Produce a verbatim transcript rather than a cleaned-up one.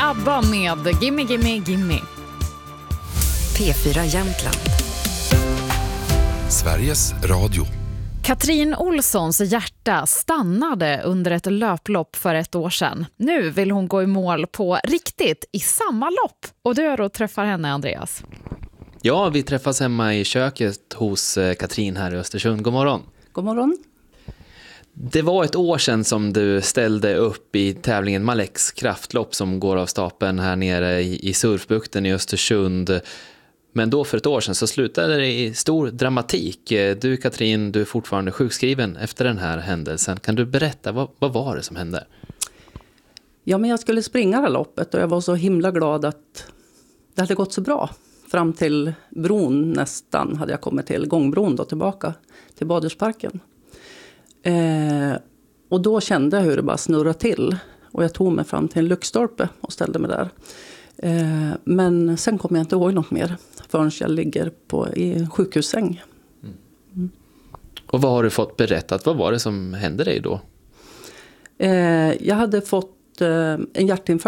ABBA med Gimme Gimme Gimme. P fyra Jämtland. Sveriges Radio. Katrin Olssons hjärta stannade under ett löplopp för ett år sedan. Nu vill hon gå i mål på riktigt i samma lopp. Och du är då träffar henne, Andreas. Ja, vi träffas hemma i köket hos Katrin här i Östersund. God morgon. God morgon. Det var ett år sedan som du ställde upp i tävlingen Maleks kraftlopp som går av stapeln här nere i, i Surfbukten i Östersund. Men då för ett år sedan så slutade det i stor dramatik. Du, Katrin, du är fortfarande sjukskriven efter den här händelsen. Kan du berätta, vad, vad var det som hände? Ja, men jag skulle springa det här loppet och jag var så himla glad att det hade gått så bra. Fram till bron nästan hade jag kommit till, gångbron då tillbaka till Badersparken. Eh, och då kände jag hur det bara snurrade till. Och jag tog mig fram till en lyktstolpe och ställde mig där. Eh, men sen kommer jag inte ihåg något mer förrän jag ligger på, i en sjukhussäng. Mm. Och vad har du fått berättat? Vad var det som hände dig då? Eh, jag hade fått eh, en hjärtinfarkt.